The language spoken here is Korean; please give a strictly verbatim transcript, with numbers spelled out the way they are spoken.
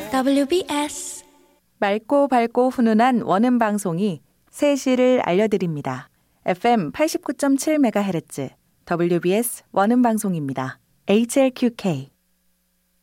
더블유비에스 맑고 밝고 훈훈한 원음 방송이 세 시를 알려드립니다. 에프엠 팔십구 점 칠 메가헤르츠 더블유비에스 원음 방송입니다. 에이치엘큐케이